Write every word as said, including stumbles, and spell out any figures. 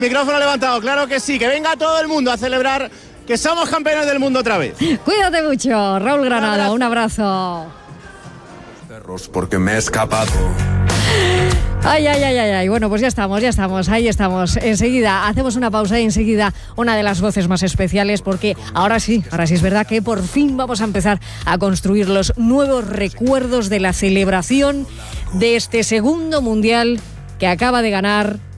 Micrófono levantado, claro que sí, que venga todo el mundo a celebrar que somos campeones del mundo otra vez. Cuídate mucho, Raúl Granado, un abrazo. Perros, porque me he escapado. Ay, ay, ay, ay, ay, bueno, pues ya estamos, ya estamos, ahí estamos. Enseguida hacemos una pausa y enseguida una de las voces más especiales, porque ahora sí, ahora sí es verdad que por fin vamos a empezar a construir los nuevos recuerdos de la celebración de este segundo mundial que acaba de ganar